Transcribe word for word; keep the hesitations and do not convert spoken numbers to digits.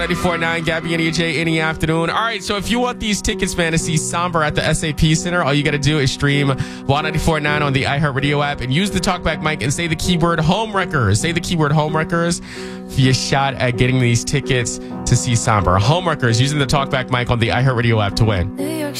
ninety-four point nine, Gabby and E J, any afternoon. All right, so if you want these tickets, man, to see Somber at the S A P Center, all you got to do is stream Y ninety-four point nine on the iHeartRadio app and use the talkback mic and say the keyword Homewreckers. Say the keyword Homewreckers for your shot at getting these tickets to see Somber. Homewreckers using the talkback mic on the iHeartRadio app to win.